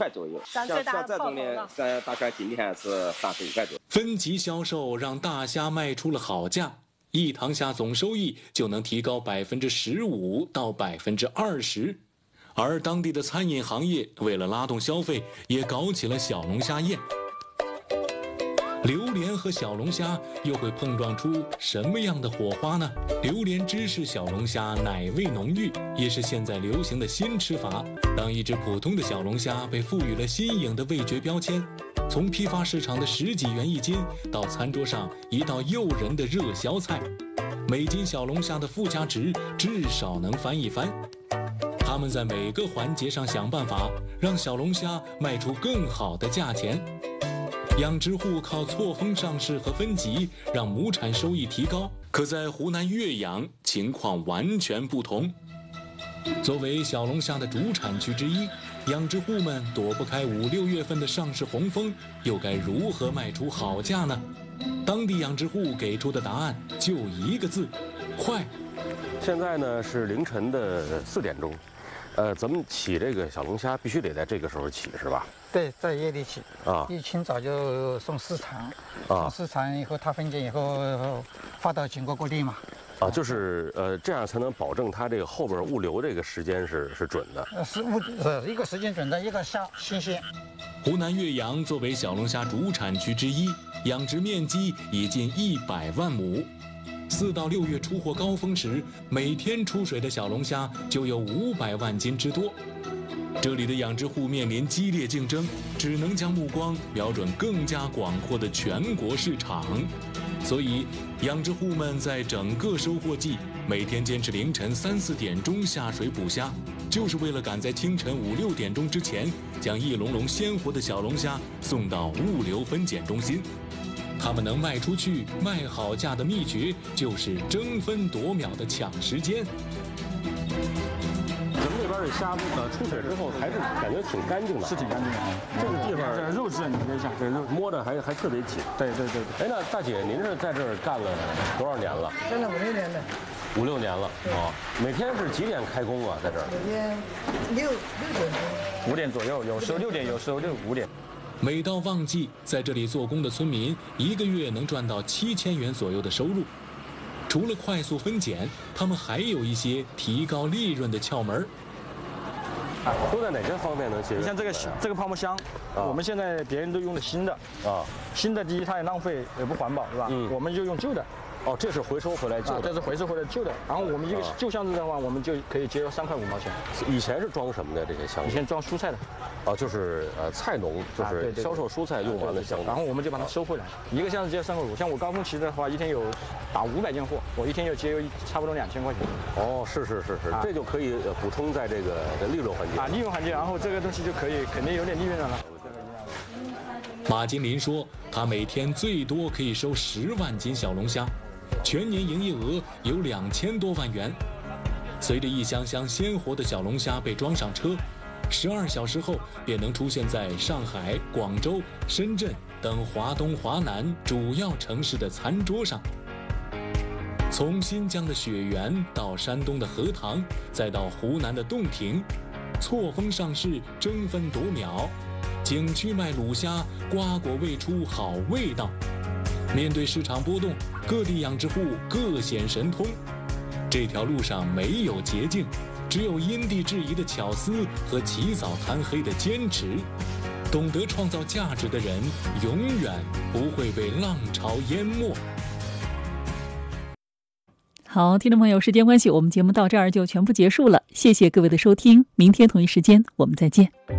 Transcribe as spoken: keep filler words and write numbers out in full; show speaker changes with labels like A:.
A: 块左右。
B: 像像这种呢，
A: 呃，大概今天是三十五块左右。
C: 分级销售让大虾卖出了好价，一塘虾总收益就能提高百分之十五到百分之二十。而当地的餐饮行业为了拉动消费，也搞起了小龙虾宴。榴莲和小龙虾又会碰撞出什么样的火花呢？榴莲芝士小龙虾奶味浓郁，也是现在流行的新吃法。当一只普通的小龙虾被赋予了新颖的味觉标签，从批发市场的十几元一斤到餐桌上一道诱人的热销菜，每斤小龙虾的附加值至少能翻一番。他们在每个环节上想办法，让小龙虾卖出更好的价钱。养殖户靠错峰上市和分级，让亩产收益提高。可在湖南岳阳，情况完全不同。作为小龙虾的主产区之一，养殖户们躲不开五六月份的上市洪峰，又该如何卖出好价呢？当地养殖户给出的答案就一个字：快。
D: 现在呢是凌晨的四点钟，呃，咱们起这个小龙虾必须得在这个时候起，是吧？
E: 对，在夜里起
D: 啊，
E: 一清早就送市场，送市场以后，它分拣以后发到全国各地嘛。
D: 啊，就是呃，这样才能保证它这个后边物流这个时间是是准的。
E: 呃，是物呃一个时间准的，一个虾新鲜。
C: 湖南岳阳作为小龙虾主产区之一，养殖面积已近一百万亩。四到六月出货高峰时，每天出水的小龙虾就有五百万斤之多。这里的养殖户面临激烈竞争，只能将目光瞄准更加广阔的全国市场。所以，养殖户们在整个收获季每天坚持凌晨三四点钟下水捕虾，就是为了赶在清晨五六点钟之前，将一笼笼鲜活的小龙虾送到物流分拣中心。他们能卖出去、卖好价的秘诀，就是争分夺秒的抢时间。
D: 咱们这边的虾呃出水之后还是感觉挺干净的，
F: 是挺干净的。
D: 这个地方
F: 这肉质你看一下，这肉
D: 摸着还还特别紧。
F: 对对对对。
D: 哎，那大姐您是在这儿干了多少年了？
E: 干了五六年了。
D: 五六年了啊！每天是几点开工啊？在这儿？
E: 每天六六点钟。
F: 五点左右，有时候六点，有时候就五点。
C: 每到旺季，在这里做工的村民一个月能赚到七千元左右的收入。除了快速分拣，他们还有一些提高利润的窍门。
D: 都在哪些方面能解决？
F: 你像这个这个泡沫箱，啊、我们现在别人都用的新的啊，新的第一它也浪费也不环保，是吧？嗯，我们就用旧的。
D: 哦，这是回收回来旧的，
F: 啊、这是回收回来旧的。然后我们一个旧箱子的话，我们就可以节约三块五毛钱。
D: 以前是装什么的这些箱子？
F: 以前装蔬菜的。
D: 哦，就是呃菜农，就是销售蔬菜用完的箱子。
F: 然后我们就把它收回来，一个箱子接三块五。像我高峰期的话，一天有打五百件货，我一天就节约差不多两千块钱。
D: 哦，是是是是，啊、这就可以补充在这个利润环节
F: 啊，利润环节，然后这个东西就可以肯定有点利润了。
C: 马金林说，他每天最多可以收十万斤小龙虾。全年营业额有两千多万元。随着一箱箱鲜活的小龙虾被装上车，十二小时后便能出现在上海、广州、深圳等华东、华南主要城市的餐桌上。从新疆的雪原到山东的荷塘，再到湖南的洞庭，错峰上市，争分夺秒。景区卖卤虾，瓜果未出好味道。面对市场波动，各地养殖户各显神通。这条路上没有捷径，只有因地制宜的巧思和起早贪黑的坚持。懂得创造价值的人，永远不会被浪潮淹没。
G: 好，听众朋友，时间关系，我们节目到这儿就全部结束了。谢谢各位的收听，明天同一时间我们再见。